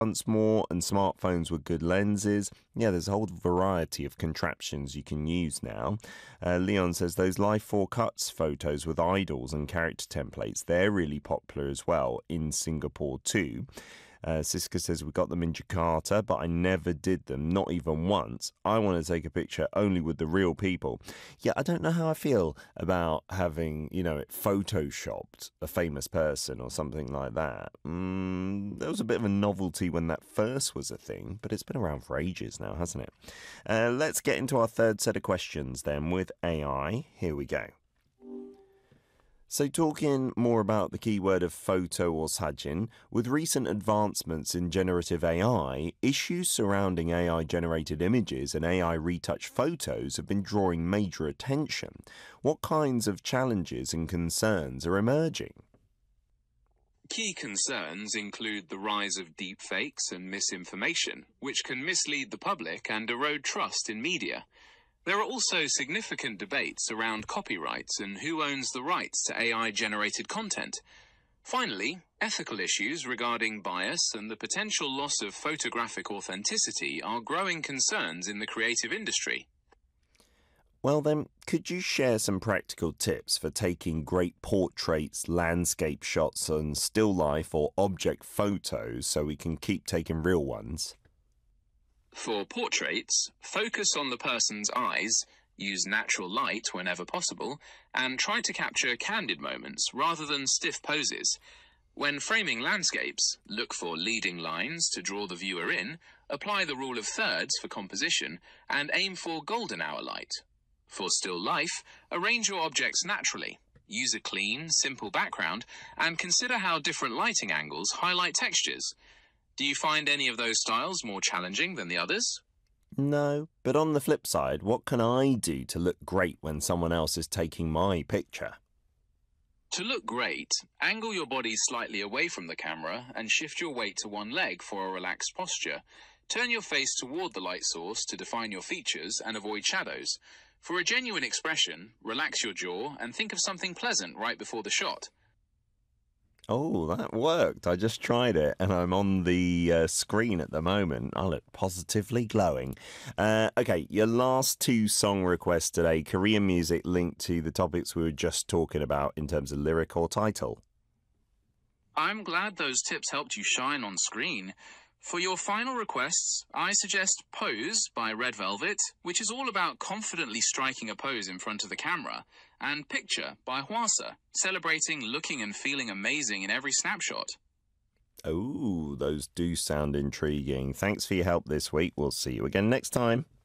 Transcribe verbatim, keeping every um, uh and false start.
once more and smartphones with good lenses. Yeah, there's a whole variety of contraptions you can use now. Uh, Leon says those Life four Cuts photos with idols and character templates, they're really popular as well in Singapore too. Uh, Siska says we got them in Jakarta, but I never did them, not even once. I want to take a picture only with the real people. Yeah, I don't know how I feel about having, you know, it photoshopped a famous person or something like that. Mm, there was a bit of a novelty when that first was a thing, but it's been around for ages now, hasn't it? Uh, let's get into our third set of questions then with A I. Here we go. So talking more about the keyword of photo or sajin, with recent advancements in generative A I, issues surrounding A I-generated images and A I-retouched photos have been drawing major attention. What kinds of challenges and concerns are emerging? Key concerns include the rise of deepfakes and misinformation, which can mislead the public and erode trust in media. There are also significant debates around copyrights and who owns the rights to A I-generated content. Finally, ethical issues regarding bias and the potential loss of photographic authenticity are growing concerns in the creative industry. Well then, could you share some practical tips for taking great portraits, landscape shots and still life or object photos so we can keep taking real ones? For portraits, focus on the person's eyes, use natural light whenever possible, and try to capture candid moments rather than stiff poses. When framing landscapes, look for leading lines to draw the viewer in, apply the rule of thirds for composition, and aim for golden hour light. For still life, arrange your objects naturally. Use a clean, simple background, and consider how different lighting angles highlight textures. Do you find any of those styles more challenging than the others? No, but on the flip side, what can I do to look great when someone else is taking my picture? To look great, angle your body slightly away from the camera and shift your weight to one leg for a relaxed posture. Turn your face toward the light source to define your features and avoid shadows. For a genuine expression, relax your jaw and think of something pleasant right before the shot. Oh, that worked. I just tried it and I'm on the uh, screen at the moment. I look positively glowing. Uh, okay, your last two song requests today, Korean music linked to the topics we were just talking about in terms of lyric or title. I'm glad those tips helped you shine on screen. For your final requests, I suggest Pose by Red Velvet, which is all about confidently striking a pose in front of the camera, and Picture by Hwasa, celebrating looking and feeling amazing in every snapshot. Oh, those do sound intriguing. Thanks for your help this week. We'll see you again next time.